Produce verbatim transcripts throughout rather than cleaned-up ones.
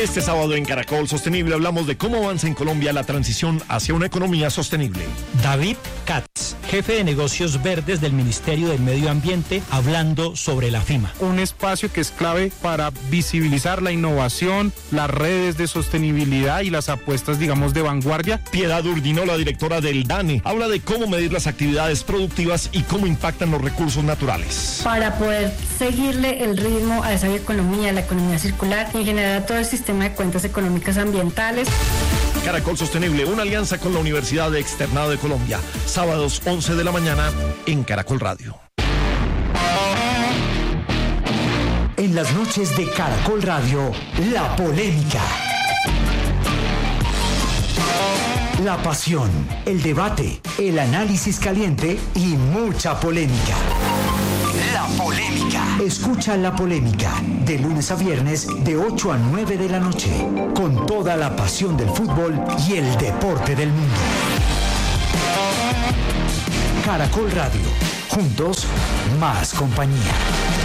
Este sábado en Caracol Sostenible hablamos de cómo avanza en Colombia la transición hacia una economía sostenible. David Katz, jefe de negocios verdes del Ministerio del Medio Ambiente, hablando sobre la FIMA. Un espacio que es clave para visibilizar la innovación, las redes de sostenibilidad y las apuestas, digamos, de vanguardia. Piedad Urdinola, directora del DANE, habla de cómo medir las actividades productivas y cómo impactan los recursos naturales. Para poder seguirle el ritmo a esa economía, la economía circular y en general a todo el sistema de cuentas económicas ambientales. Caracol Sostenible, una alianza con la Universidad de Externado de Colombia. Sábados once de la mañana en Caracol Radio. En las noches de Caracol Radio, la polémica. La pasión, el debate, el análisis caliente y mucha polémica. La polémica. Escucha La Polémica de lunes a viernes de ocho a nueve de la noche con toda la pasión del fútbol y el deporte del mundo. Caracol Radio. Juntos, más compañía.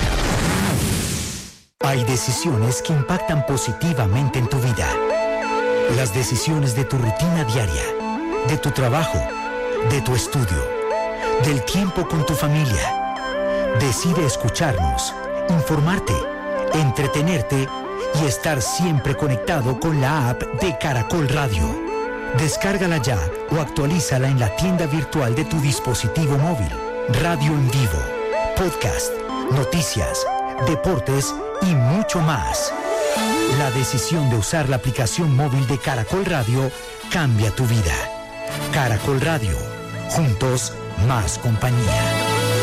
Hay decisiones que impactan positivamente en tu vida. Las decisiones de tu rutina diaria, de tu trabajo, de tu estudio, del tiempo con tu familia. Decide escucharnos, informarte, entretenerte y estar siempre conectado con la app de Caracol Radio. Descárgala ya o actualízala en la tienda virtual de tu dispositivo móvil. Radio en vivo, podcast, noticias, deportes y mucho más. La decisión de usar la aplicación móvil de Caracol Radio cambia tu vida. Caracol Radio, juntos, más compañía.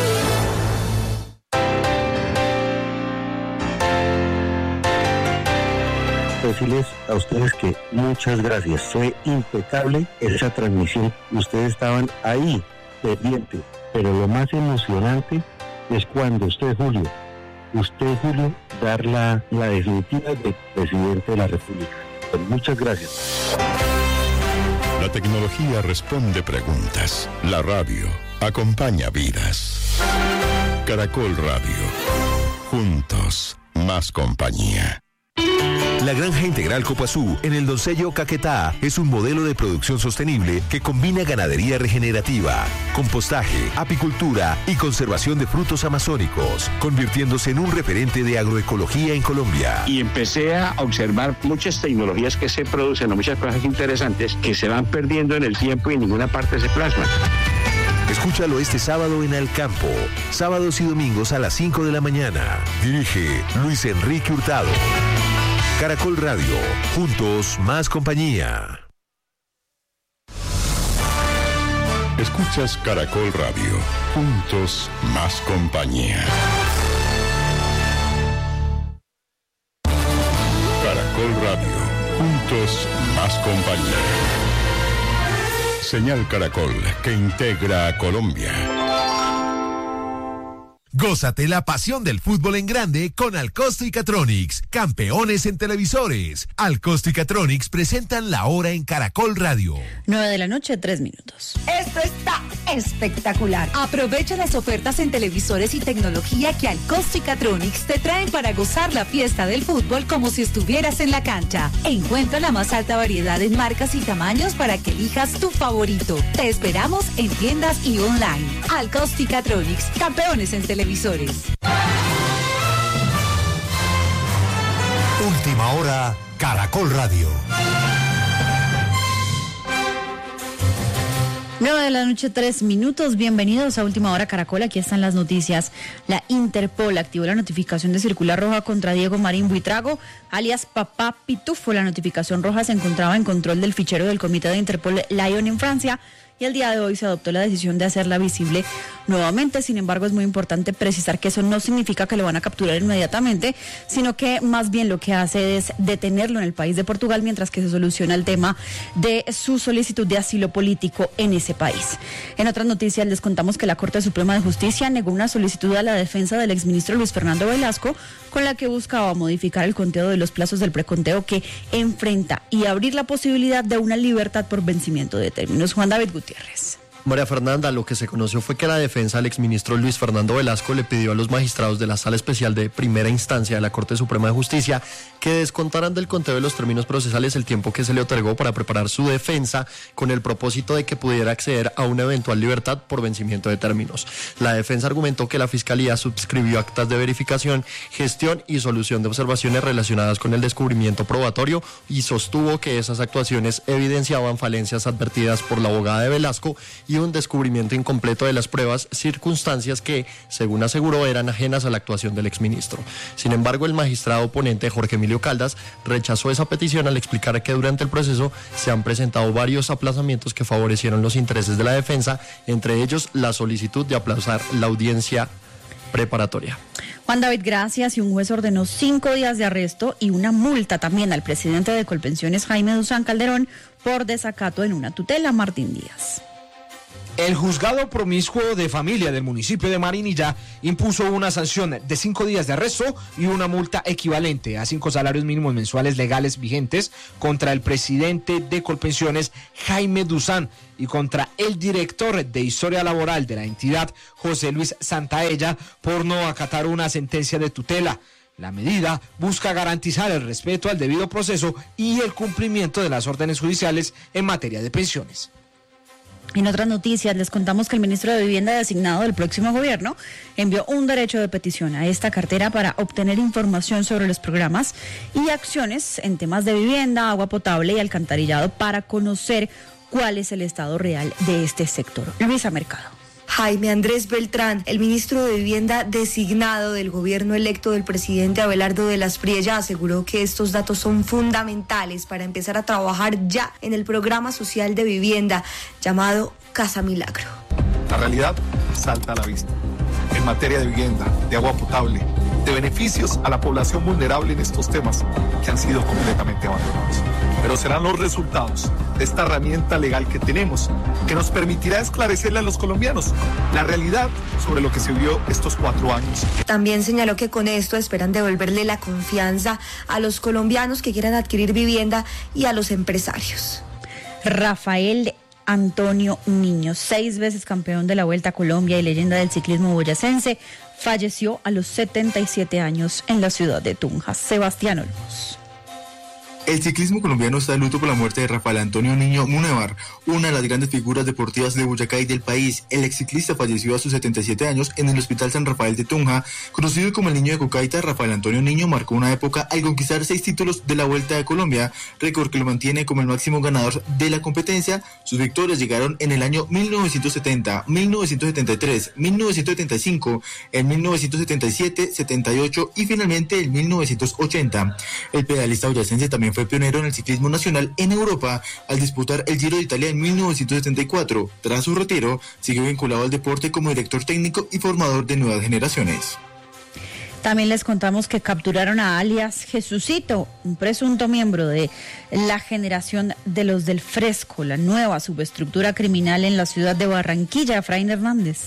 Decirles a ustedes que muchas gracias, fue impecable esa transmisión, ustedes estaban ahí, pendientes, pero lo más emocionante es cuando usted, Julio, usted, Julio, dar la, la definitiva de presidente de la República. Pues muchas gracias. La tecnología responde preguntas, la radio acompaña vidas. Caracol Radio, juntos, más compañía. La Granja Integral Copazú en el Doncello Caquetá es un modelo de producción sostenible que combina ganadería regenerativa, compostaje, apicultura y conservación de frutos amazónicos, convirtiéndose en un referente de agroecología en Colombia. Y empecé a observar muchas tecnologías que se producen, o muchas cosas interesantes que se van perdiendo en el tiempo y en ninguna parte se plasman. Escúchalo este sábado en Al Campo, sábados y domingos a las cinco de la mañana. Dirige Luis Enrique Hurtado. Caracol Radio, juntos, más compañía. Escuchas Caracol Radio, juntos, más compañía. Caracol Radio, juntos, más compañía. Señal Caracol, que integra a Colombia. Gózate la pasión del fútbol en grande con Alcosto y Catronics, campeones en televisores. Alcosto y Catronics presentan La Hora en Caracol Radio. nueve de la noche, tres minutos. Esto está espectacular. Aprovecha las ofertas en televisores y tecnología que Alcosto y Catronics te traen para gozar la fiesta del fútbol como si estuvieras en la cancha. Encuentra la más alta variedad en marcas y tamaños para que elijas tu favorito. Te esperamos en tiendas y online. Alcosto y Catronics, campeones en televisores. Última hora, Caracol Radio. nueve de la noche, tres minutos. Bienvenidos a Última Hora Caracol. Aquí están las noticias. La Interpol activó la notificación de circular roja contra Diego Marín Buitrago, alias Papá Pitufo. La notificación roja se encontraba en control del fichero del comité de Interpol Lyon en Francia. Y el día de hoy se adoptó la decisión de hacerla visible nuevamente. Sin embargo, es muy importante precisar que eso no significa que lo van a capturar inmediatamente, sino que más bien lo que hace es detenerlo en el país de Portugal mientras que se soluciona el tema de su solicitud de asilo político en ese país. En otras noticias les contamos que la Corte Suprema de Justicia negó una solicitud a la defensa del exministro Luis Fernando Velasco con la que buscaba modificar el conteo de los plazos del preconteo que enfrenta y abrir la posibilidad de una libertad por vencimiento de términos. Juan David Gutiérrez. María Fernanda, lo que se conoció fue que la defensa del exministro Luis Fernando Velasco le pidió a los magistrados de la Sala Especial de Primera Instancia de la Corte Suprema de Justicia que descontaran del conteo de los términos procesales el tiempo que se le otorgó para preparar su defensa con el propósito de que pudiera acceder a una eventual libertad por vencimiento de términos. La defensa argumentó que la Fiscalía suscribió actas de verificación, gestión y solución de observaciones relacionadas con el descubrimiento probatorio y sostuvo que esas actuaciones evidenciaban falencias advertidas por la abogada de Velasco y un descubrimiento incompleto de las pruebas, circunstancias que, según aseguró, eran ajenas a la actuación del exministro. Sin embargo, el magistrado oponente Jorge Emilio Caldas rechazó esa petición al explicar que durante el proceso se han presentado varios aplazamientos que favorecieron los intereses de la defensa, entre ellos la solicitud de aplazar la audiencia preparatoria. Juan David, gracias. Y un juez ordenó cinco días de arresto y una multa también al presidente de Colpensiones, Jaime Duzán Calderón, por desacato en una tutela. Martín Díaz. El juzgado promiscuo de familia del municipio de Marinilla impuso una sanción de cinco días de arresto y una multa equivalente a cinco salarios mínimos mensuales legales vigentes contra el presidente de Colpensiones, Jaime Duzán, y contra el director de Historia Laboral de la entidad, José Luis Santaella, por no acatar una sentencia de tutela. La medida busca garantizar el respeto al debido proceso y el cumplimiento de las órdenes judiciales en materia de pensiones. En otras noticias, les contamos que el ministro de Vivienda designado del próximo gobierno envió un derecho de petición a esta cartera para obtener información sobre los programas y acciones en temas de vivienda, agua potable y alcantarillado para conocer cuál es el estado real de este sector. Luisa Mercado. Jaime Andrés Beltrán, el ministro de Vivienda designado del gobierno electo del presidente Abelardo de las Priella, aseguró que estos datos son fundamentales para empezar a trabajar ya en el programa social de vivienda llamado Casa Milagro. La realidad salta a la vista. En materia de vivienda, de agua potable, de beneficios a la población vulnerable en estos temas que han sido completamente abandonados. Pero serán los resultados de esta herramienta legal que tenemos que nos permitirá esclarecerle a los colombianos la realidad sobre lo que se vio estos cuatro años. También señaló que con esto esperan devolverle la confianza a los colombianos que quieran adquirir vivienda y a los empresarios. Rafael Antonio Niño, seis veces campeón de la Vuelta a Colombia y leyenda del ciclismo boyacense, falleció a los setenta y siete años en la ciudad de Tunja. Sebastián Olmos. El ciclismo colombiano está de luto por la muerte de Rafael Antonio Niño Munevar, una de las grandes figuras deportivas de Boyacá y del país. El exciclista falleció a sus setenta y siete años en el Hospital San Rafael de Tunja. Conocido como el Niño de Cocaita, Rafael Antonio Niño marcó una época al conquistar seis títulos de la Vuelta de Colombia, récord que lo mantiene como el máximo ganador de la competencia. Sus victorias llegaron en el año mil novecientos setenta, mil novecientos setenta y tres, mil novecientos setenta y cinco, en mil novecientos setenta y siete, setenta y ocho y finalmente en mil novecientos ochenta. El pedalista boyacense también fue pionero en el ciclismo nacional en Europa al disputar el Giro de Italia en mil novecientos setenta y cuatro. Tras su retiro, siguió vinculado al deporte como director técnico y formador de nuevas generaciones. También les contamos que capturaron a alias Jesucito, un presunto miembro de la generación de los del Fresco, la nueva subestructura criminal en la ciudad de Barranquilla. Efraín Hernández.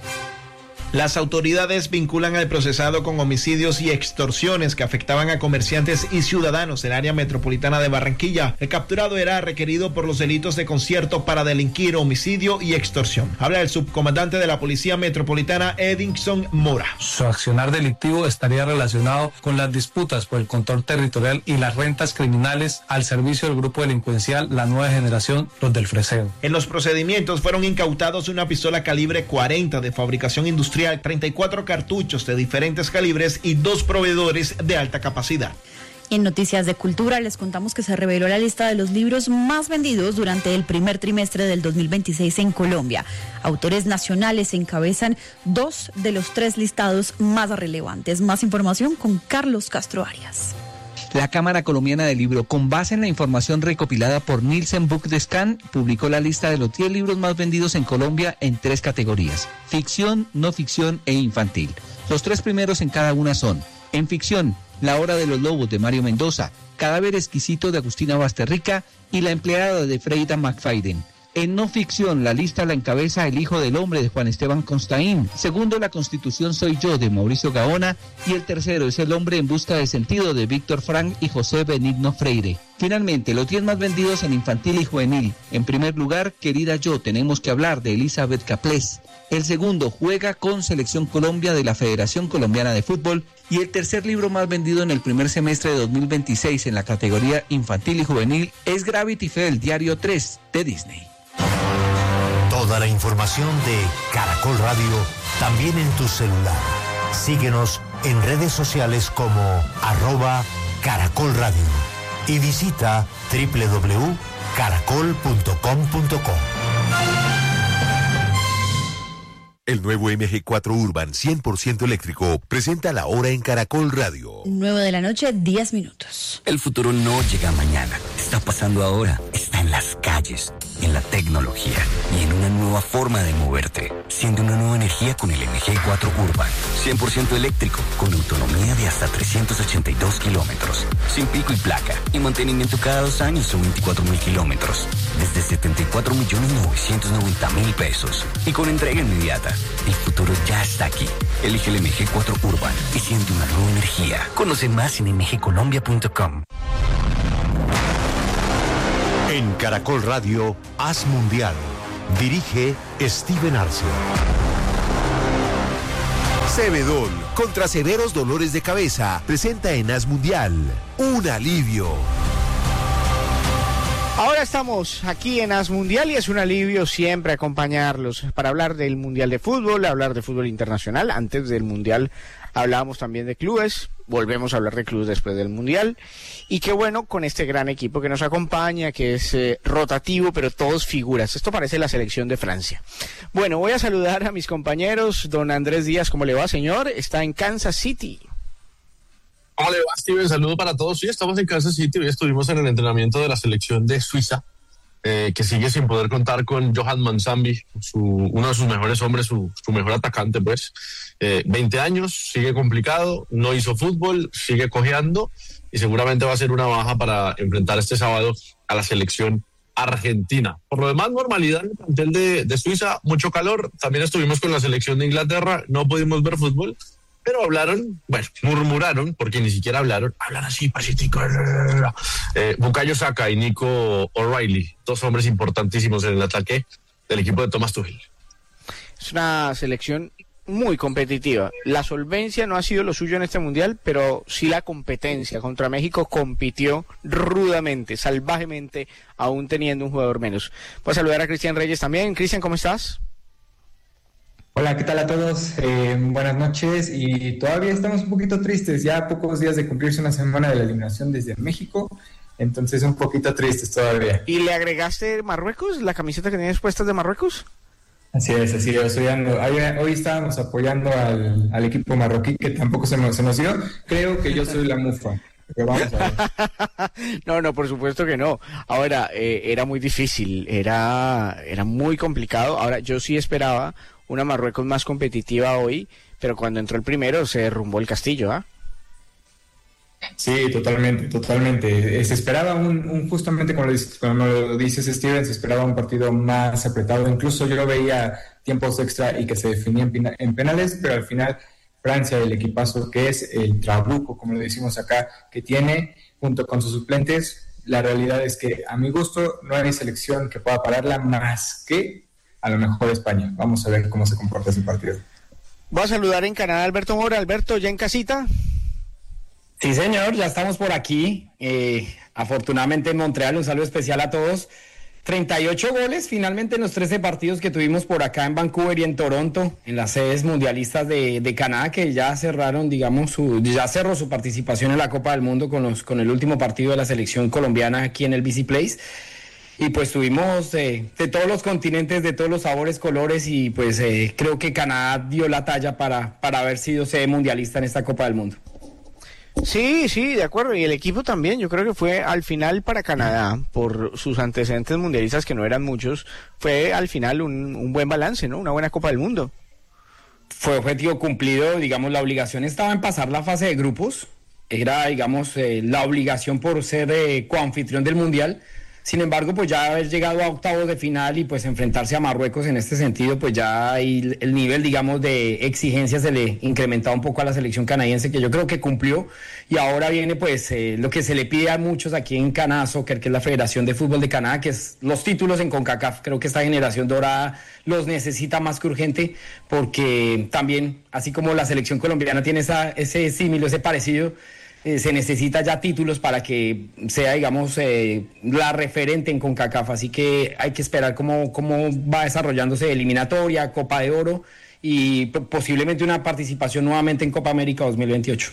Las autoridades vinculan al procesado con homicidios y extorsiones que afectaban a comerciantes y ciudadanos en el área metropolitana de Barranquilla. El capturado era requerido por los delitos de concierto para delinquir, homicidio y extorsión. Habla el subcomandante de la Policía Metropolitana, Edinson Mora. Su accionar delictivo estaría relacionado con las disputas por el control territorial y las rentas criminales al servicio del grupo delincuencial La Nueva Generación, los del Freseo. En los procedimientos fueron incautados una pistola calibre cuarenta de fabricación industrial, treinta y cuatro cartuchos de diferentes calibres y dos proveedores de alta capacidad. Y en noticias de cultura les contamos que se reveló la lista de los libros más vendidos durante el primer trimestre del dos mil veintiséis en Colombia. Autores nacionales encabezan dos de los tres listados más relevantes. Más información con Carlos Castro Arias. La Cámara Colombiana del Libro, con base en la información recopilada por Nielsen Book Scan, publicó la lista de los diez libros más vendidos en Colombia en tres categorías: ficción, no ficción e infantil. Los tres primeros en cada una son: en ficción, La Hora de los Lobos de Mario Mendoza, Cadáver Exquisito de Agustina Basterrica y La Empleada de Freida McFadden. En no ficción, la lista la encabeza El hijo del hombre de Juan Esteban Constaín. Segundo, La Constitución soy yo de Mauricio Gaona. Y el tercero es El hombre en busca de sentido de Víctor Frank y José Benigno Freire. Finalmente, los diez más vendidos en infantil y juvenil. En primer lugar, Querida yo, tenemos que hablar de Elizabeth Caplés. El segundo, Juega con Selección Colombia de la Federación Colombiana de Fútbol. Y el tercer libro más vendido en el primer semestre de dos mil veintiséis en la categoría infantil y juvenil es Gravity Fell, Diario tres de Disney. Toda la información de Caracol Radio también en tu celular. Síguenos en redes sociales como arroba Caracol Radio y visita doble u doble u doble u punto caracol punto com punto co. El nuevo M G cuatro Urban cien por ciento eléctrico presenta la hora en Caracol Radio. nueve de la noche, diez minutos. El futuro no llega mañana, está pasando ahora, está en las calles, en la tecnología y en una nueva forma de moverte. Siente una nueva energía con el M G cuatro Urban, cien por ciento eléctrico, con autonomía de hasta trescientos ochenta y dos kilómetros, sin pico y placa, y mantenimiento cada dos años o veinticuatro mil kilómetros, desde setenta y cuatro millones novecientos noventa mil pesos, y con entrega inmediata. El futuro ya está aquí. Elige el M G cuatro Urban y siente una nueva energía. Conoce más en m g colombia punto com. En Caracol Radio, Haz Mundial. Dirige Steven Arce. Cebedol, contra severos dolores de cabeza, presenta en Haz Mundial un alivio. Ahora estamos aquí en Haz Mundial y es un alivio siempre acompañarlos para hablar del Mundial de Fútbol, hablar de fútbol internacional. Antes del Mundial hablábamos también de clubes, volvemos a hablar de clubes después del Mundial. Y qué bueno con este gran equipo que nos acompaña, que es eh, rotativo, pero todos figuras. Esto parece la selección de Francia. Bueno, voy a saludar a mis compañeros. Don Andrés Díaz, ¿cómo le va, señor? Está en Kansas City. ¿Cómo le va, Steven? Saludo para todos. Sí, estamos en Kansas City. Hoy estuvimos en el entrenamiento de la selección de Suiza, eh, que sigue sin poder contar con Johan Mansambi, su, uno de sus mejores hombres, su, su mejor atacante, pues. Eh, veinte años, sigue complicado, no hizo fútbol, sigue cojeando y seguramente va a ser una baja para enfrentar este sábado a la selección argentina. Por lo demás, normalidad en el plantel de, de Suiza, mucho calor. También estuvimos con la selección de Inglaterra, no pudimos ver fútbol, pero hablaron, bueno, murmuraron, porque ni siquiera hablaron, hablan así, pacífico. Eh, Bukayo Saka y Nico O'Reilly, dos hombres importantísimos en el ataque del equipo de Thomas Tuchel. Es una selección muy competitiva. La solvencia no ha sido lo suyo en este mundial, pero sí la competencia. Contra México compitió rudamente, salvajemente, aún teniendo un jugador menos. Voy a saludar a Cristian Reyes también. Cristian, ¿cómo estás? Hola, ¿qué tal a todos? Eh, buenas noches, y todavía estamos un poquito tristes, ya a pocos días de cumplirse una semana de la eliminación desde México, entonces un poquito tristes todavía. ¿Y le agregaste Marruecos, la camiseta que tienes puesta de Marruecos? Así es, así es, estoy dando, hoy, hoy estábamos apoyando al, al equipo marroquí, que tampoco se nos, se nos dio, creo que yo soy la mufa. Pero vamos a ver. No, no, por supuesto que no. Ahora, eh, era muy difícil, era, era muy complicado. Ahora, yo sí esperaba una Marruecos más competitiva hoy, pero cuando entró el primero se derrumbó el castillo, ¿ah? ¿eh? Sí, totalmente, totalmente. Se esperaba un, un justamente como lo, dices, como lo dices, Steven, se esperaba un partido más apretado. Incluso yo lo veía tiempos extra y que se definían en penales, pero al final Francia, el equipazo que es, el trabuco, como lo decimos acá, que tiene, junto con sus suplentes, la realidad es que a mi gusto no hay selección que pueda pararla más que a lo mejor España. Vamos a ver cómo se comporta ese partido. Voy a saludar en Canadá a Alberto Mora. Alberto, ¿ya en casita? Sí, señor, ya estamos por aquí. Eh, afortunadamente en Montreal, un saludo especial a todos. treinta y ocho goles finalmente en los trece partidos que tuvimos por acá en Vancouver y en Toronto, en las sedes mundialistas de, de Canadá, que ya cerraron, digamos, su, ya cerró su participación en la Copa del Mundo con, los, con el último partido de la selección colombiana aquí en el B C Place. Y pues tuvimos eh, de todos los continentes, de todos los sabores, colores, y pues eh, creo que Canadá dio la talla para, para haber sido sede mundialista en esta Copa del Mundo. Sí, sí, de acuerdo, y el equipo también, yo creo que fue al final para Canadá, por sus antecedentes mundialistas que no eran muchos, fue al final un, un buen balance, ¿no? Una buena Copa del Mundo. Fue objetivo cumplido, digamos, la obligación estaba en pasar la fase de grupos, era, digamos, eh, la obligación por ser eh, coanfitrión del Mundial. Sin embargo, pues ya haber llegado a octavos de final y pues enfrentarse a Marruecos en este sentido, pues ya ahí el nivel, digamos, de exigencia se le incrementaba un poco a la selección canadiense, que yo creo que cumplió, y ahora viene pues eh, lo que se le pide a muchos aquí en Canadá Soccer, que es la Federación de Fútbol de Canadá, que es los títulos en CONCACAF. Creo que esta generación dorada los necesita más que urgente, porque también, así como la selección colombiana tiene esa, ese símil, ese parecido, Eh, se necesita ya títulos para que sea, digamos, eh, la referente en CONCACAF, así que hay que esperar cómo, cómo va desarrollándose eliminatoria, Copa de Oro y p- posiblemente una participación nuevamente en Copa América dos mil veintiocho.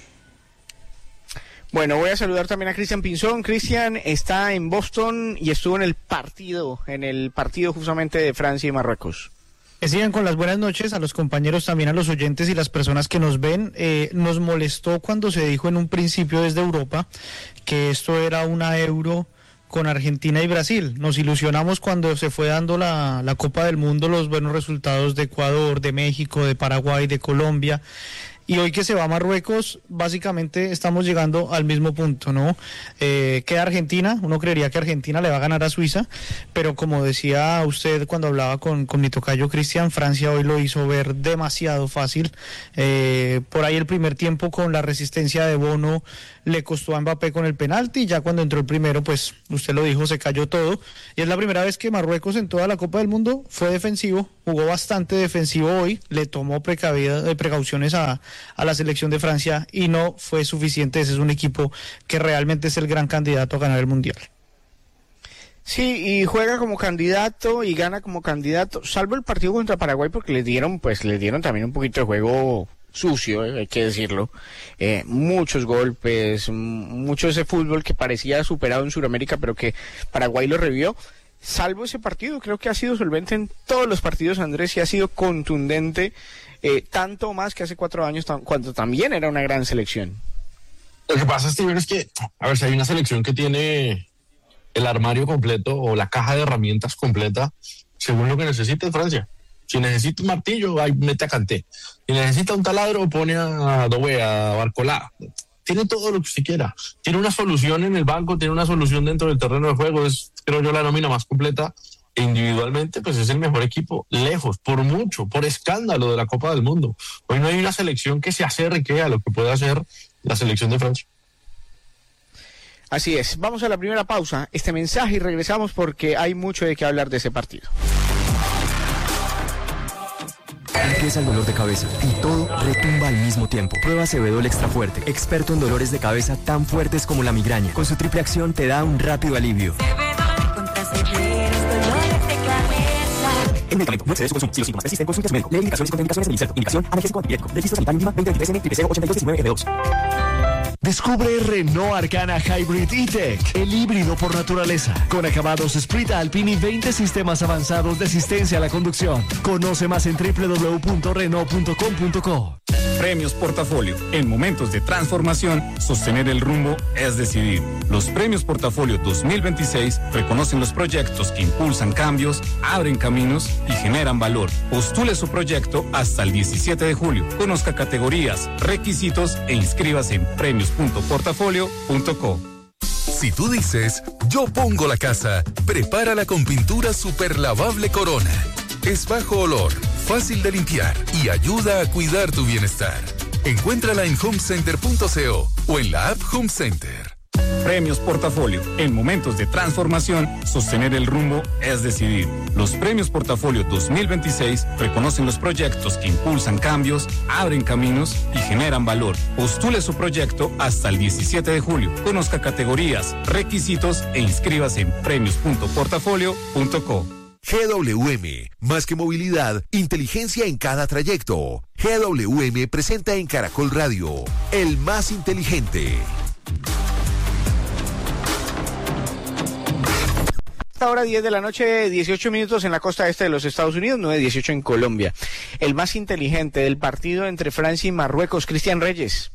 Bueno, voy a saludar también a Cristian Pinzón. Cristian está en Boston y estuvo en el partido, en el partido justamente de Francia y Marruecos. Que sigan con las buenas noches a los compañeros, también a los oyentes y las personas que nos ven. Eh, nos molestó cuando se dijo en un principio desde Europa que esto era una Euro con Argentina y Brasil. Nos ilusionamos cuando se fue dando la, la Copa del Mundo, los buenos resultados de Ecuador, de México, de Paraguay, de Colombia. Y hoy que se va a Marruecos, básicamente estamos llegando al mismo punto, ¿no? Eh, queda Argentina, uno creería que Argentina le va a ganar a Suiza, pero como decía usted cuando hablaba con, con mi tocayo Cristian, Francia hoy lo hizo ver demasiado fácil. Eh, por ahí el primer tiempo con la resistencia de Bono le costó a Mbappé con el penalti, y ya cuando entró el primero, pues usted lo dijo, se cayó todo. Y es la primera vez que Marruecos en toda la Copa del Mundo fue defensivo, jugó bastante defensivo hoy, le tomó precavida, eh, precauciones a a la selección de Francia y no fue suficiente. Ese es un equipo que realmente es el gran candidato a ganar el Mundial. Sí, y juega como candidato y gana como candidato, salvo el partido contra Paraguay, porque le dieron, pues le dieron también un poquito de juego sucio, eh, hay que decirlo, eh, muchos golpes, mucho ese fútbol que parecía superado en Sudamérica, pero que Paraguay lo revivió. Salvo ese partido, creo que ha sido solvente en todos los partidos, Andrés, y ha sido contundente, eh, tanto más que hace cuatro años, tam- cuando también era una gran selección. Lo que pasa, Steven, es que, a ver, si hay una selección que tiene el armario completo o la caja de herramientas completa, según lo que necesita es Francia. Si necesita un martillo, ahí mete a Kanté. Si necesita un taladro, pone a Doué, a Barcolá. Tiene todo lo que usted quiera. Tiene una solución en el banco, tiene una solución dentro del terreno de juego. Es, creo yo, la nómina más completa. E individualmente, pues es el mejor equipo, lejos, por mucho, por escándalo de la Copa del Mundo. Hoy no hay una selección que se acerque a lo que puede hacer la selección de Francia. Así es, vamos a la primera pausa, este mensaje, y regresamos porque hay mucho de qué hablar de ese partido. Empieza el dolor de cabeza y todo retumba al mismo tiempo. Prueba Acebedol Extra Fuerte, experto en dolores de cabeza tan fuertes como la migraña. Con su triple acción te da un rápido alivio. El medicamento no excede su consumo. Si los síntomas persisten, consulte a su médico. Lee indicaciones y contraindicaciones del inserto. Indicación, analgésico antipirético. Registro sanitario mínima veinte veintitrés N triple cero ochenta y dos diecinueve F dos. Descubre Renault Arcana Hybrid E-Tech, el híbrido por naturaleza, con acabados Sprint Alpine y veinte sistemas avanzados de asistencia a la conducción. Conoce más en doble u doble u doble u punto renault punto com punto co. Premios Portafolio. En momentos de transformación, sostener el rumbo es decidir. Los Premios Portafolio dos mil veintiséis reconocen los proyectos que impulsan cambios, abren caminos y generan valor. Postule su proyecto hasta el diecisiete de julio. Conozca categorías, requisitos e inscríbase en premios punto portafolio punto co. Si tú dices, yo pongo la casa, prepárala con pintura super lavable Corona. Es bajo olor, fácil de limpiar y ayuda a cuidar tu bienestar. Encuéntrala en home center punto co o en la app Home Center. Premios Portafolio. En momentos de transformación, sostener el rumbo es decidir. Los Premios Portafolio dos mil veintiséis reconocen los proyectos que impulsan cambios, abren caminos y generan valor. Postule su proyecto hasta el diecisiete de julio. Conozca categorías, requisitos e inscríbase en premios punto portafolio punto co. G W M, más que movilidad, inteligencia en cada trayecto. G W M presenta en Caracol Radio, el más inteligente. Esta hora diez de la noche, dieciocho minutos en la costa este de los Estados Unidos, nueve dieciocho en Colombia. El más inteligente del partido entre Francia y Marruecos, Cristian Reyes.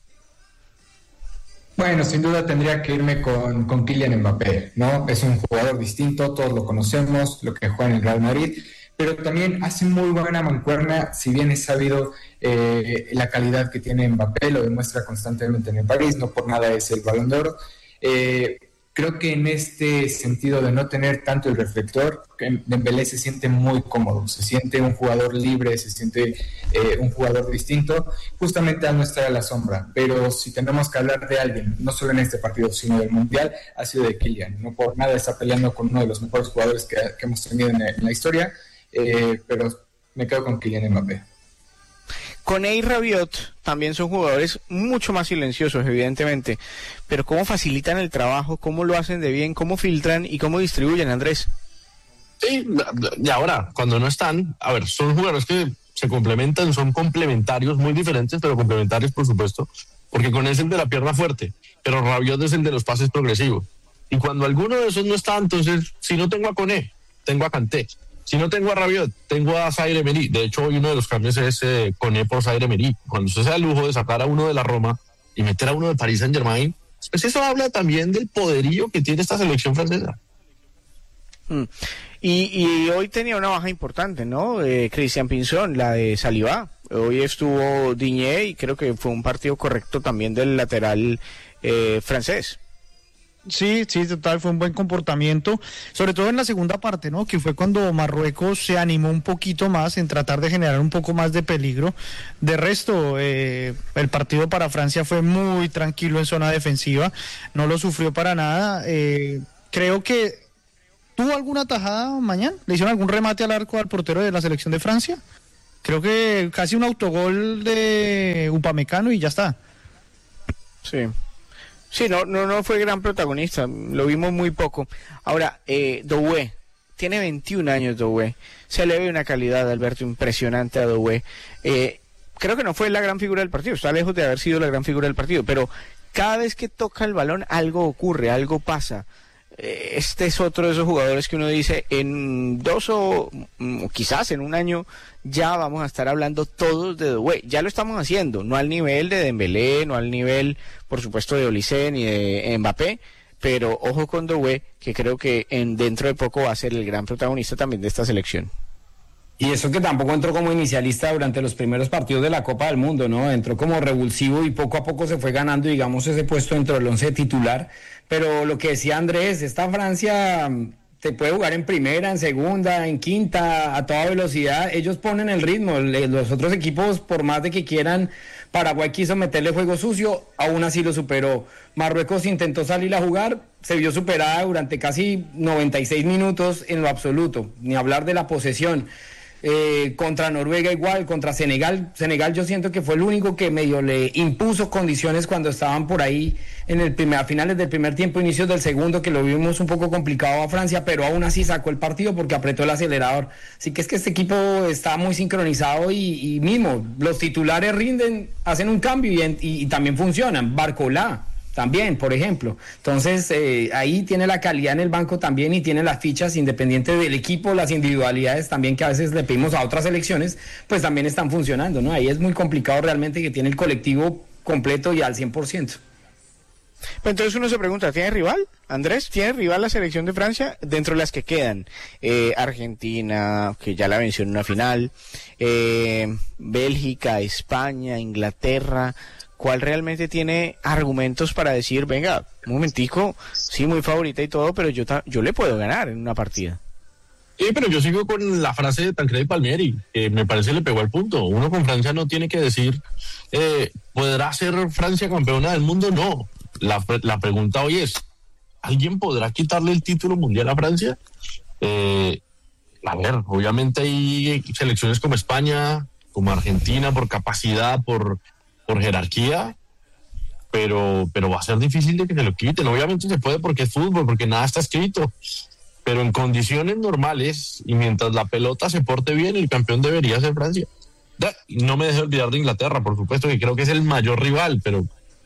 Bueno, sin duda tendría que irme con, con Kylian Mbappé, ¿no? Es un jugador distinto, todos lo conocemos, lo que juega en el Real Madrid, pero también hace muy buena mancuerna, si bien es sabido eh, la calidad que tiene Mbappé, lo demuestra constantemente en el París, no por nada es el Balón de Oro. Eh, Creo que en este sentido de no tener tanto el reflector, Dembélé se siente muy cómodo, se siente un jugador libre, se siente eh, un jugador distinto, justamente al no estar a la sombra. Pero si tenemos que hablar de alguien, no solo en este partido, sino del Mundial, ha sido de Kylian. No por nada está peleando con uno de los mejores jugadores que, que hemos tenido en, en la historia, eh, pero me quedo con Kylian Mbappé. Koné y Rabiot también son jugadores mucho más silenciosos, evidentemente, pero cómo facilitan el trabajo, cómo lo hacen de bien, cómo filtran y cómo distribuyen, Andrés. Sí, y ahora, cuando no están, a ver, son jugadores que se complementan, son complementarios, muy diferentes, pero complementarios, por supuesto, porque Koné es el de la pierna fuerte, pero Rabiot es el de los pases progresivos. Y cuando alguno de esos no está, entonces, si no tengo a Koné, tengo a Kanté. Si no tengo a Rabiot, tengo a Zaire Emery. De hecho, hoy uno de los cambios es eh, Koné por Zaire Emery. Cuando usted se da el lujo de sacar a uno de la Roma y meter a uno de Paris Saint-Germain, pues eso habla también del poderío que tiene esta selección francesa. Mm. Y, y hoy tenía una baja importante, ¿no? Eh, Christian Pinzón, la de Saliba. Hoy estuvo Digne y creo que fue un partido correcto también del lateral eh, francés. Sí, sí, total, fue un buen comportamiento, sobre todo en la segunda parte, ¿no? Que fue cuando Marruecos se animó un poquito más en tratar de generar un poco más de peligro. De resto, eh, el partido para Francia fue muy tranquilo en zona defensiva, no lo sufrió para nada. Eh, creo que tuvo alguna tajada mañana, le hicieron algún remate al arco al portero de la selección de Francia. Creo que casi un autogol de Upamecano y ya está. Sí. Sí, no, no, no fue gran protagonista, lo vimos muy poco. Ahora, eh, Doué, tiene veintiún años Doué, se le ve una calidad, Alberto, impresionante a Doué. Eh, creo que no fue la gran figura del partido, está lejos de haber sido la gran figura del partido, pero cada vez que toca el balón algo ocurre, algo pasa. Eh, este es otro de esos jugadores que uno dice, en dos o, o quizás en un año ya vamos a estar hablando todos de Doué. Ya lo estamos haciendo, no al nivel de Dembélé, no al nivel, por supuesto, de Olise ni de Mbappé, pero ojo con Doué, que creo que en dentro de poco va a ser el gran protagonista también de esta selección. Y eso que tampoco entró como inicialista durante los primeros partidos de la Copa del Mundo, ¿no? Entró como revulsivo y poco a poco se fue ganando, digamos, ese puesto dentro del once titular. Pero lo que decía Andrés, esta Francia te puede jugar en primera, en segunda, en quinta, a toda velocidad. Ellos ponen el ritmo. Los otros equipos, por más de que quieran, Paraguay quiso meterle juego sucio, aún así lo superó. Marruecos intentó salir a jugar, se vio superada durante casi noventa y seis minutos en lo absoluto, ni hablar de la posesión. Eh, contra Noruega igual, contra Senegal, Senegal yo siento que fue el único que medio le impuso condiciones cuando estaban por ahí en el primer, a finales del primer tiempo, inicios del segundo, que lo vimos un poco complicado a Francia, pero aún así sacó el partido porque apretó el acelerador. Así que es que este equipo está muy sincronizado y, y mismo, los titulares rinden, hacen un cambio y, y, y también funcionan. Barcolá también, por ejemplo. Entonces, eh, ahí tiene la calidad en el banco también y tiene las fichas, independiente del equipo, las individualidades también que a veces le pedimos a otras selecciones, pues también están funcionando, ¿no? Ahí es muy complicado realmente que tiene el colectivo completo y al cien por ciento. Pero entonces uno se pregunta, ¿tiene rival? Andrés, ¿tiene rival la selección de Francia? Dentro de las que quedan, eh, Argentina, que ya la venció en una final, eh, Bélgica, España, Inglaterra... ¿Cuál realmente tiene argumentos para decir, venga, un momentico, sí, muy favorita y todo, pero yo ta- yo le puedo ganar en una partida? Sí, pero yo sigo con la frase de Tancredi Palmieri, que me parece le pegó al punto. Uno con Francia no tiene que decir, eh, ¿podrá ser Francia campeona del mundo? No. La, la pregunta hoy es, ¿alguien podrá quitarle el título mundial a Francia? Eh, a ver, obviamente hay selecciones como España, como Argentina, por capacidad, por... por jerarquía, pero, pero va a ser difícil de que se lo quiten. Obviamente se puede porque es fútbol, porque nada está escrito, pero en condiciones normales y mientras la pelota se porte bien, el campeón debería ser Francia. No me deje olvidar de Inglaterra, por supuesto, que creo que es el mayor rival, pero...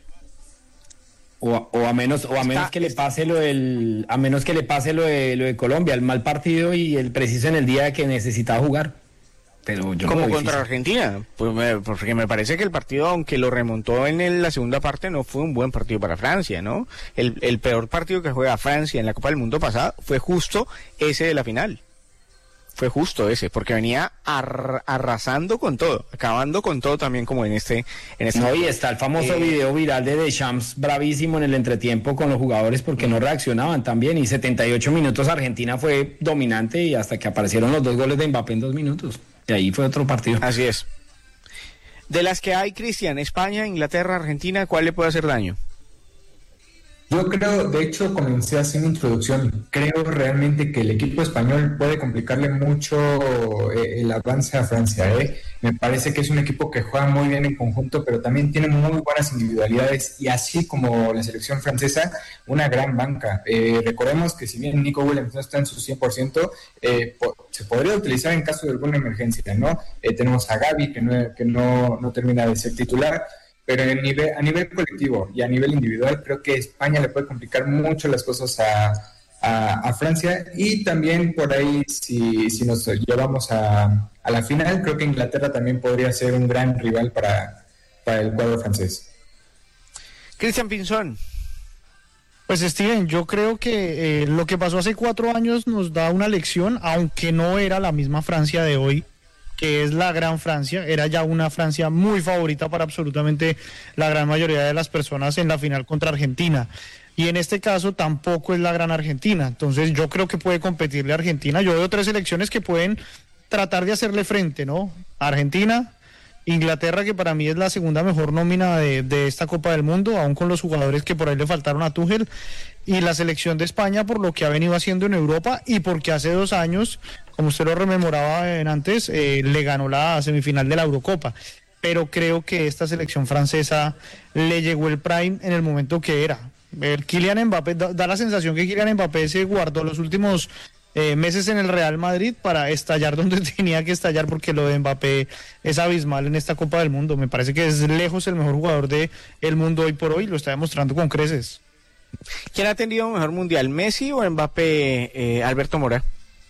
O a, o a menos o a menos que le pase lo del a menos que le pase lo de lo de Colombia, el mal partido y el preciso en el día que necesitaba jugar. Pero yo como no contra Argentina, pues me, porque me parece que el partido, aunque lo remontó en el, la segunda parte, no fue un buen partido para Francia, ¿no? El, el peor partido que juega Francia en la Copa del Mundo pasada fue justo ese de la final. fue justo ese, porque venía ar- arrasando con todo, acabando con todo también como en este... En este no, y está el famoso eh, video viral de Deschamps bravísimo en el entretiempo con los jugadores porque no reaccionaban también, y setenta y ocho minutos Argentina fue dominante y hasta que aparecieron los dos goles de Mbappé en dos minutos, y ahí fue otro partido. Así es. De las que hay, Cristian, España, Inglaterra, Argentina, ¿cuál le puede hacer daño? Yo creo, de hecho, comencé haciendo introducción. Creo realmente que el equipo español puede complicarle mucho eh, el avance a Francia. ¿eh? Me parece que es un equipo que juega muy bien en conjunto, pero también tiene muy buenas individualidades y así como la selección francesa, una gran banca. Eh, recordemos que si bien Nico Williams no está en su cien por ciento, eh, po- se podría utilizar en caso de alguna emergencia, ¿no? Eh, tenemos a Gavi, que no, que no, no termina de ser titular. Pero en nivel, a nivel colectivo y a nivel individual creo que España le puede complicar mucho las cosas a, a, a Francia, y también por ahí si, si nos llevamos a, a la final, creo que Inglaterra también podría ser un gran rival para, para el cuadro francés. Cristian Pinzón. Pues Steven, yo creo que eh, lo que pasó hace cuatro años nos da una lección, aunque no era la misma Francia de hoy, que es la gran Francia, era ya una Francia muy favorita para absolutamente la gran mayoría de las personas en la final contra Argentina. Y en este caso tampoco es la gran Argentina. Entonces yo creo que puede competirle a Argentina. Yo veo tres selecciones que pueden tratar de hacerle frente, ¿no? Argentina, Inglaterra, que para mí es la segunda mejor nómina de, de esta Copa del Mundo, aún con los jugadores que por ahí le faltaron a Tuchel, y la selección de España por lo que ha venido haciendo en Europa y porque hace dos años, como usted lo rememoraba en antes, eh, le ganó la semifinal de la Eurocopa. Pero creo que esta selección francesa le llegó el prime en el momento que era. El Kylian Mbappé, da, da la sensación que Kylian Mbappé se guardó los últimos eh, meses en el Real Madrid para estallar donde tenía que estallar, porque lo de Mbappé es abismal en esta Copa del Mundo. Me parece que es lejos el mejor jugador del mundo hoy por hoy, lo está demostrando con creces. ¿Quién ha tenido mejor mundial, Messi o Mbappé, eh, Alberto Mora?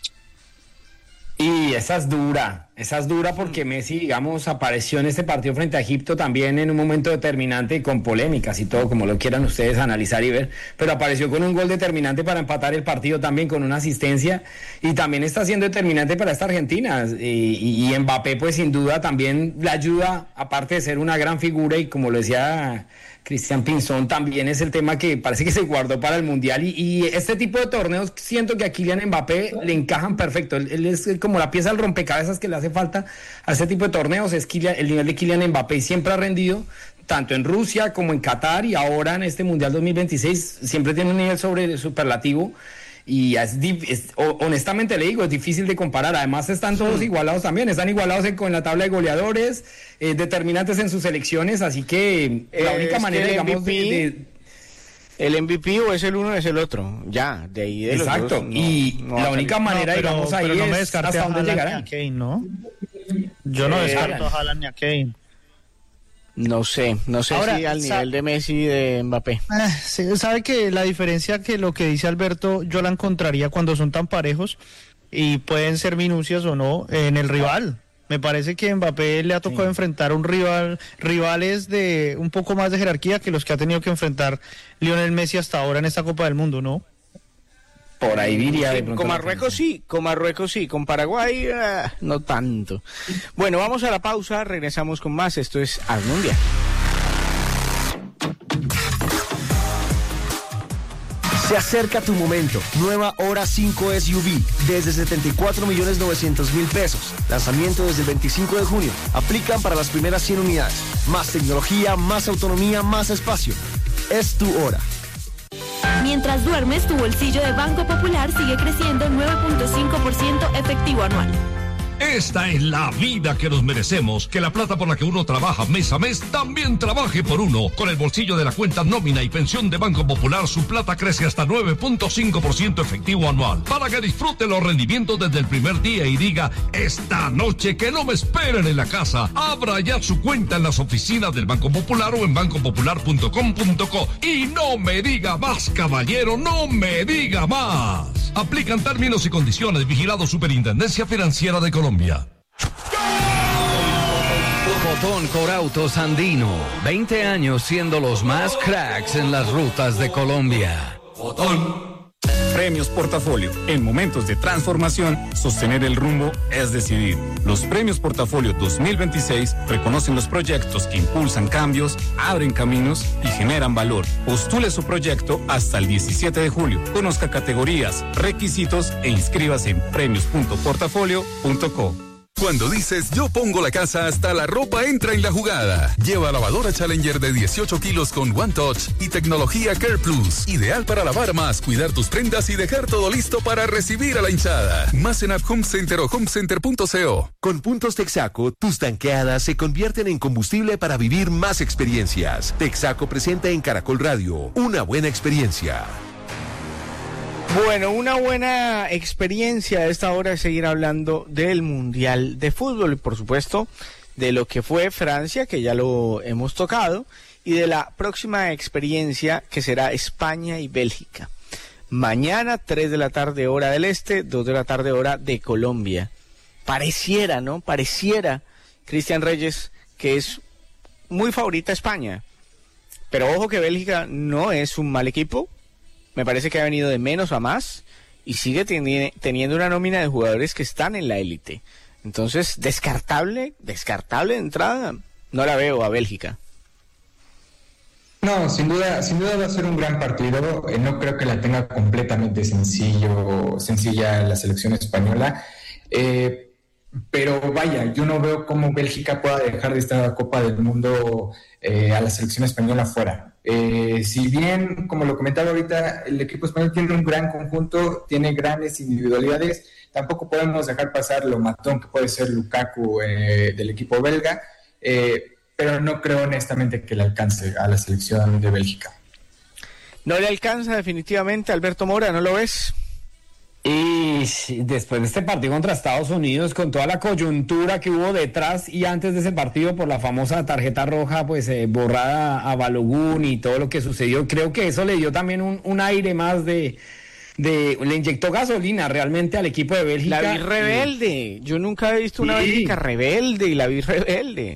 Y esa es dura, esa es dura porque Messi, digamos, apareció en este partido frente a Egipto también en un momento determinante y con polémicas y todo, como lo quieran ustedes analizar y ver, pero apareció con un gol determinante para empatar el partido también, con una asistencia, y también está siendo determinante para esta Argentina. Y, y Mbappé, pues sin duda también le ayuda, aparte de ser una gran figura, y como lo decía Cristian Pinzón, también es el tema que parece que se guardó para el Mundial, y, y este tipo de torneos siento que a Kylian Mbappé le encajan perfecto. Él, él es como la pieza del rompecabezas que le hace falta a este tipo de torneos. Es Kylian, el nivel de Kylian Mbappé siempre ha rendido, tanto en Rusia como en Qatar, y ahora en este Mundial dos mil veintiséis siempre tiene un nivel sobre superlativo. Y es, es, honestamente le digo, es difícil de comparar. Además están todos igualados también, están igualados en, con la tabla de goleadores, eh, determinantes en sus selecciones, así que eh, la única manera, digamos, de, de... el M V P o es el uno o es el otro, ya, de ahí de exacto, los dos, no, y no la única salir. manera, no, pero, digamos, ahí pero no me es hasta a dónde llegarán. Ni a Kane, ¿no? Yo no Eh, descarto a Haaland ni a Kane. No sé, no sé Ahora, si al sa- nivel de Messi y de Mbappé. Ah, sí, sabe que la diferencia, que lo que dice Alberto, yo la encontraría cuando son tan parejos y pueden ser minucias o no en el rival. Me parece que Mbappé le ha tocado sí. enfrentar un rival, rivales de un poco más de jerarquía que los que ha tenido que enfrentar Lionel Messi hasta ahora en esta Copa del Mundo, ¿no? Por ahí diría. Sí, de pronto con Marruecos sí, con Marruecos sí, con Paraguay eh, no tanto. Bueno, vamos a la pausa, regresamos con más. Esto es Al Mundial. Se acerca tu momento. Nueva Hora cinco S U V desde setenta y cuatro millones novecientos mil pesos. Lanzamiento desde el veinticinco de junio. Aplican para las primeras cien unidades. Más tecnología, más autonomía, más espacio. Es tu hora. Mientras duermes, tu bolsillo de Banco Popular sigue creciendo nueve punto cinco por ciento efectivo anual. Esta es la vida que nos merecemos, que la plata por la que uno trabaja mes a mes también trabaje por uno. Con el bolsillo de la cuenta nómina y pensión de Banco Popular, su plata crece hasta nueve punto cinco por ciento efectivo anual, para que disfrute los rendimientos desde el primer día y diga, esta noche que no me esperen en la casa. Abra ya su cuenta en las oficinas del Banco Popular o en banco popular punto com punto co. Y no me diga más, caballero, no me diga más. Aplican términos y condiciones. Vigilado Superintendencia Financiera de Colombia. Botón Corautos Andino, veinte años siendo los más cracks en las rutas de Colombia. Botón. Premios Portafolio. En momentos de transformación, sostener el rumbo es decidir. Los Premios Portafolio dos mil veintiséis reconocen los proyectos que impulsan cambios, abren caminos y generan valor. Postule su proyecto hasta el diecisiete de julio. Conozca categorías, requisitos e inscríbase en premios punto portafolio punto co. Cuando dices yo pongo la casa, hasta la ropa entra en la jugada. Lleva lavadora Challenger de dieciocho kilos con One Touch y tecnología Care Plus. Ideal para lavar más, cuidar tus prendas y dejar todo listo para recibir a la hinchada. Más en App Home Center o homecenter punto co. Con puntos Texaco, tus tanqueadas se convierten en combustible para vivir más experiencias. Texaco presenta en Caracol Radio una buena experiencia. Bueno, una buena experiencia a esta hora es seguir hablando del Mundial de Fútbol y por supuesto de lo que fue Francia, que ya lo hemos tocado, y de la próxima experiencia que será España y Bélgica. Mañana, tres de la tarde hora del este, dos de la tarde hora de Colombia. Pareciera, ¿no? Pareciera, Cristian Reyes, que es muy favorita España. Pero ojo que Bélgica no es un mal equipo. Me parece que ha venido de menos a más y sigue teni- teniendo una nómina de jugadores que están en la élite. Entonces, descartable, descartable de entrada, no la veo a Bélgica. No, sin duda, sin duda va a ser un gran partido. Eh, no creo que la tenga completamente sencillo, sencilla la selección española. Eh, pero vaya, yo no veo cómo Bélgica pueda dejar de esta Copa del Mundo eh, a la selección española fuera. Eh, si bien, como lo comentaba ahorita, el equipo español tiene un gran conjunto, tiene grandes individualidades, tampoco podemos dejar pasar lo matón que puede ser Lukaku eh, del equipo belga, eh, pero no creo honestamente que le alcance a la selección de Bélgica. No le alcanza definitivamente, Alberto Mora, ¿no lo ves? Y después de este partido contra Estados Unidos, con toda la coyuntura que hubo detrás y antes de ese partido por la famosa tarjeta roja, pues eh, borrada a Balogun y todo lo que sucedió, creo que eso le dio también un, un aire más de, de... le inyectó gasolina realmente al equipo de Bélgica. La vi rebelde, yo nunca he visto una Sí. Bélgica rebelde y la vi rebelde.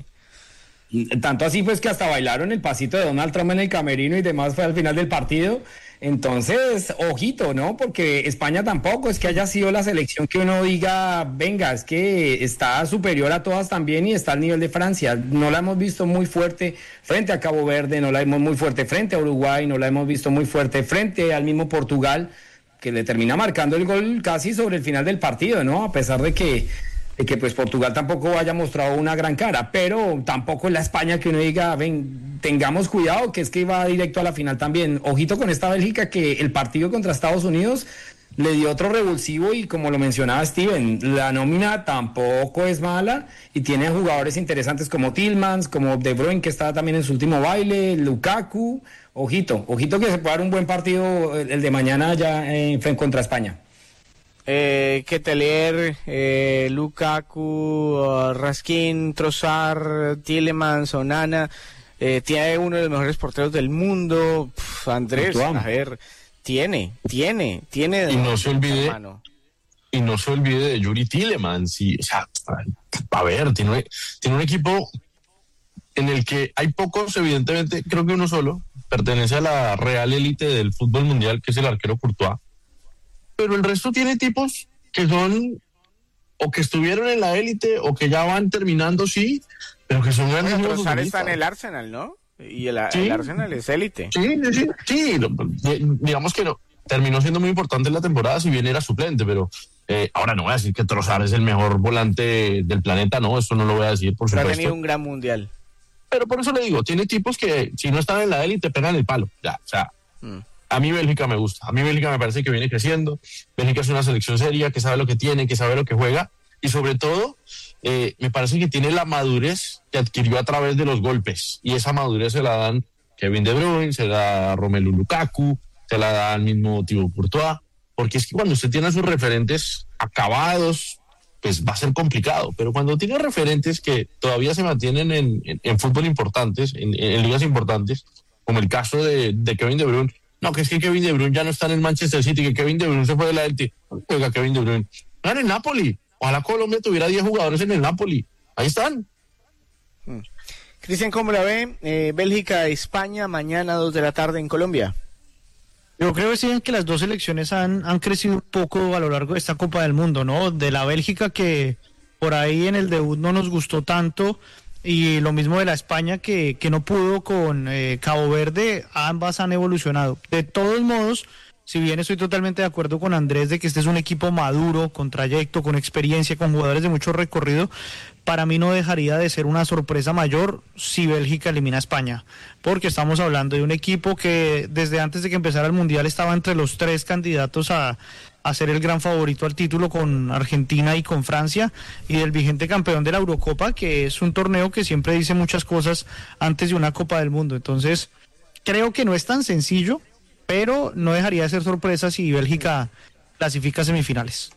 Tanto así pues que hasta bailaron el pasito de Donald Trump en el camerino y demás fue al final del partido. Entonces, ojito, ¿no? Porque España tampoco es que haya sido la selección que uno diga, venga, es que está superior a todas también y está al nivel de Francia. No la hemos visto muy fuerte frente a Cabo Verde, no la hemos muy fuerte frente a Uruguay, no la hemos visto muy fuerte frente al mismo Portugal, que le termina marcando el gol casi sobre el final del partido, ¿no? A pesar de que de que pues Portugal tampoco haya mostrado una gran cara, pero tampoco es la España que uno diga, ven, tengamos cuidado, que es que va directo a la final también. Ojito con esta Bélgica, que el partido contra Estados Unidos le dio otro revulsivo y como lo mencionaba Steven, la nómina tampoco es mala y tiene jugadores interesantes como Tillmans, como De Bruyne, que está también en su último baile, Lukaku. Ojito, ojito que se puede dar un buen partido el de mañana ya en eh, contra España. Eh, Ketelaere, eh, Lukaku, uh, Raskin, Trossard, Tielemans, Onana, eh, tiene uno de los mejores porteros del mundo. Pff, Andrés, a ver, tiene, tiene, tiene. Y no se olvide, hermano. y no se olvide de Yuri Tielemans. Y, o sea, a ver, tiene, tiene un equipo en el que hay pocos, evidentemente, creo que uno solo, pertenece a la real élite del fútbol mundial, que es el arquero Courtois. Pero el resto tiene tipos que son o que estuvieron en la élite o que ya van terminando, sí, pero que son grandes. Bueno, Trossard está en el Arsenal, ¿no? Y el, sí. el Arsenal es élite. Sí, sí, sí, digamos que no, terminó siendo muy importante en la temporada, si bien era suplente, pero eh, ahora no voy a decir que Trossard es el mejor volante del planeta, no, eso no lo voy a decir, por pero supuesto. Ha tenido un gran mundial. Pero por eso le digo, tiene tipos que si no están en la élite pegan el palo, ya, o sea... Mm. A mí Bélgica me gusta, a mí Bélgica me parece que viene creciendo, Bélgica es una selección seria, que sabe lo que tiene, que sabe lo que juega, y sobre todo, eh, me parece que tiene la madurez que adquirió a través de los golpes, y esa madurez se la dan Kevin De Bruyne, se la da Romelu Lukaku, se la da el mismo Thibaut Courtois, porque es que cuando usted tiene a sus referentes acabados, pues va a ser complicado, pero cuando tiene referentes que todavía se mantienen en, en, en fútbol importantes, en, en ligas importantes, como el caso de, de Kevin De Bruyne. No, que es que Kevin De Bruyne ya no está en el Manchester City, que Kevin De Bruyne se fue de la élite. Oiga, Kevin De Bruyne. Están en el Napoli. Ojalá Colombia tuviera diez jugadores en el Napoli. Ahí están. Hmm. Cristian, ¿cómo la ve? Eh, Bélgica, España, mañana dos de la tarde en Colombia. Yo creo Steven, que las dos selecciones han, han crecido un poco a lo largo de esta Copa del Mundo, ¿no? De la Bélgica, que por ahí en el debut no nos gustó tanto, y lo mismo de la España, que, que no pudo con eh, Cabo Verde. Ambas han evolucionado. De todos modos, si bien estoy totalmente de acuerdo con Andrés de que este es un equipo maduro, con trayecto, con experiencia, con jugadores de mucho recorrido, para mí no dejaría de ser una sorpresa mayor si Bélgica elimina a España, porque estamos hablando de un equipo que desde antes de que empezara el Mundial estaba entre los tres candidatos a, a ser el gran favorito al título, con Argentina y con Francia, y del vigente campeón de la Eurocopa, que es un torneo que siempre dice muchas cosas antes de una Copa del Mundo. Entonces, creo que no es tan sencillo, pero no dejaría de ser sorpresa si Bélgica clasifica a semifinales.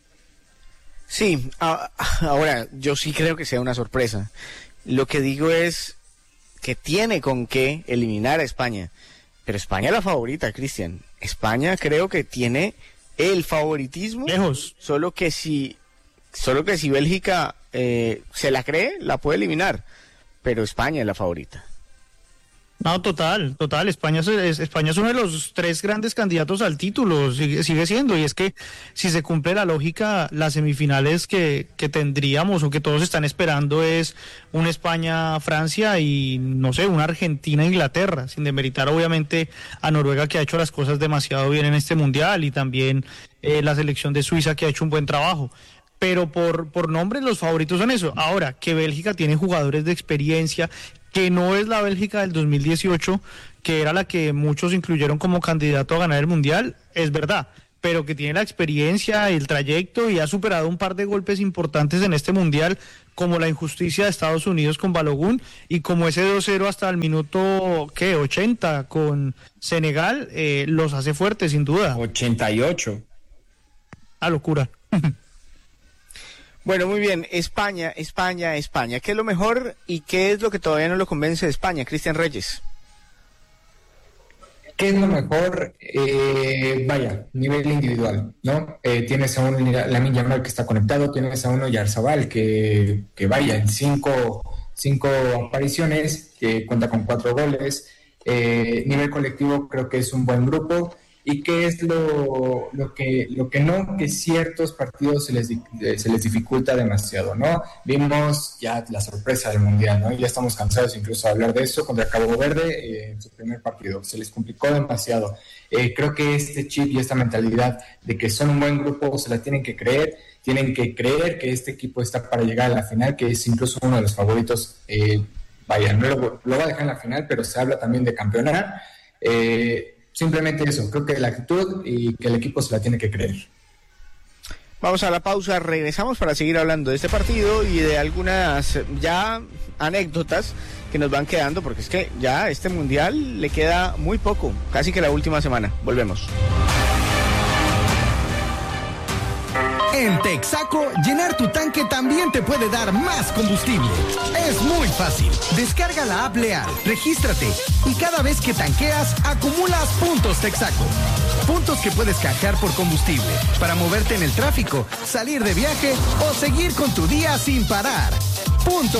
Sí, a, ahora yo sí creo que sea una sorpresa. Lo que digo es que tiene con qué eliminar a España, pero España es la favorita, Cristian. España creo que tiene el favoritismo. Lejos. Solo que si, solo que si Bélgica eh, se la cree, la puede eliminar, pero España es la favorita. No, total, total. España es, España es uno de los tres grandes candidatos al título, sigue, sigue siendo, y es que si se cumple la lógica, las semifinales que, que tendríamos o que todos están esperando es una España-Francia y, no sé, una Argentina-Inglaterra, sin demeritar obviamente a Noruega, que ha hecho las cosas demasiado bien en este Mundial, y también eh, la selección de Suiza, que ha hecho un buen trabajo. Pero por, por nombre los favoritos son eso. Ahora, que Bélgica tiene jugadores de experiencia, que no es la Bélgica del dos mil dieciocho, que era la que muchos incluyeron como candidato a ganar el Mundial, es verdad, pero que tiene la experiencia, el trayecto, y ha superado un par de golpes importantes en este Mundial, como la injusticia de Estados Unidos con Balogun, y como ese dos cero hasta el minuto, ¿qué?, ochenta con Senegal, eh, los hace fuertes, sin duda. ochenta y ocho. Ah, locura. Bueno, muy bien. España, España, España. ¿Qué es lo mejor y qué es lo que todavía no lo convence de España? Cristian Reyes. ¿Qué es lo mejor? Eh, vaya, nivel individual, ¿no? Eh, tienes a un Lamine Yamal que está conectado, tienes a un Oyarzabal que, que vaya, en cinco, cinco apariciones, que cuenta con cuatro goles. Eh, nivel colectivo creo que es un buen grupo. ¿Y qué es lo, lo, que, lo que no? Que ciertos partidos se les, se les dificulta demasiado, ¿no? Vimos ya la sorpresa del Mundial, ¿no? Y ya estamos cansados incluso de hablar de eso contra Cabo Verde eh, en su primer partido. Se les complicó demasiado. Eh, creo que este chip y esta mentalidad de que son un buen grupo se la tienen que creer. Tienen que creer que este equipo está para llegar a la final, que es incluso uno de los favoritos. Eh, vaya, no lo, lo va a dejar en la final, pero se habla también de campeonar. Eh... Simplemente eso, creo que la actitud y que el equipo se la tiene que creer. Vamos a la pausa, regresamos para seguir hablando de este partido y de algunas ya anécdotas que nos van quedando, porque es que ya este Mundial le queda muy poco, casi que la última semana. Volvemos. En Texaco, llenar tu tanque también te puede dar más combustible. Es muy fácil. Descarga la app Leal, regístrate y cada vez que tanqueas, acumulas puntos Texaco. Puntos que puedes canjear por combustible para moverte en el tráfico, salir de viaje o seguir con tu día sin parar. Puntos